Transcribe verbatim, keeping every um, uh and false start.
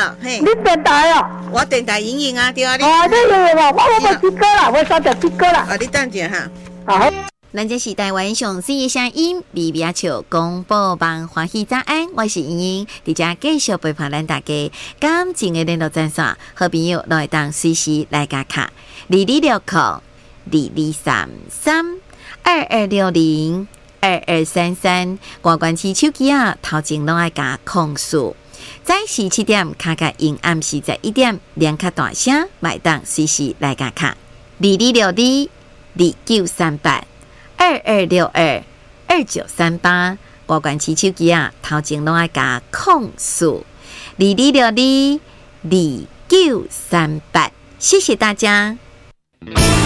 哦，嘿， 你电台哦？ 我电台莹莹啊，对啊，你。 哦，你有无？我我无知过啦，我三十知过啦。 啊，你等者哈。 好。 咱这是台湾上水的声音，微微笑广播网欢喜早安，我是莹莹，伫遮继续陪伴咱大家感情的联络专线，好朋友都会当随时来加卡，二二六零二二三三二二六零二二三三，外关市手机啊，头前拢爱加控诉。早时七点，卡卡因暗时十一点，连卡大声，买当随时来加卡，二二六二二九三八。二二六二二九三八，外关市手机啊，头前拢爱加控诉，二二六二二九三八，谢谢大家。